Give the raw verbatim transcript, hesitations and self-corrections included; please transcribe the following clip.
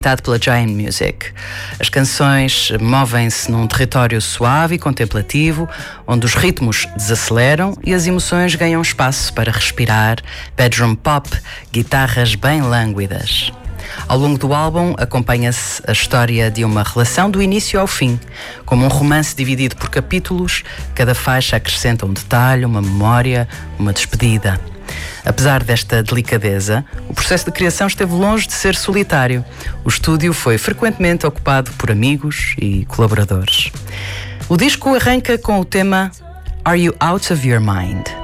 pela Giant Music. As canções movem-se num território suave e contemplativo, onde os ritmos desaceleram e as emoções ganham espaço para respirar, bedroom pop, guitarras bem lânguidas. Ao longo do álbum acompanha-se a história de uma relação do início ao fim, como um romance dividido por capítulos. Cada faixa acrescenta um detalhe, uma memória, uma despedida. Apesar desta delicadeza, o processo de criação esteve longe de ser solitário. O estúdio foi frequentemente ocupado por amigos e colaboradores. O disco arranca com o tema Are You Out of Your Mind?